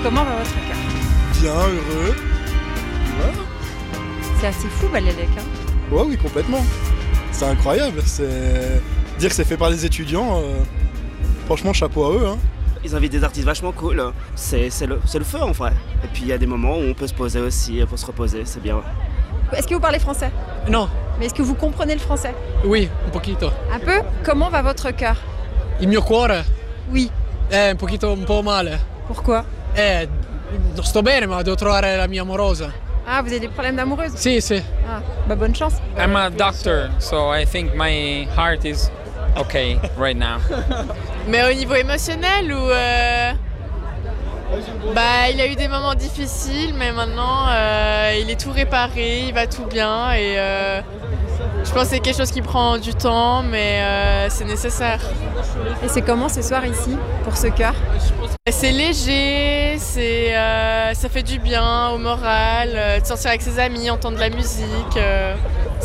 Comment va votre cœur? Bien, heureux. Voilà. C'est assez fou, Balélec, hein? Ouais, oui, complètement. C'est incroyable. Dire que c'est fait par des étudiants, franchement, chapeau à eux. Hein. Ils invitent des artistes vachement cool. C'est le feu en vrai. Et puis il y a des moments où on peut se poser aussi, pour se reposer, c'est bien. Est-ce que vous parlez français? No, Mais est-ce que vous comprenez le français? oui, un poquito. Un peu? Comment va votre cœur? Il mio cuore Oui. è un po' male. Pourquoi? Non sto bene, ma devo trovare la mia amorosa. Ah, vous avez des problèmes d'amoureuse? Sì, sì. Ah, bah bonne chance. I'm a doctor, so I think my heart is okay right now. Mais au niveau émotionnel ou il a eu des moments difficiles, mais maintenant il est tout réparé, il va tout bien et je pense que c'est quelque chose qui prend du temps, mais c'est nécessaire. Et c'est comment ce soir ici, pour ce cœur? C'est léger, ça fait du bien au moral, de sortir avec ses amis, entendre de la musique.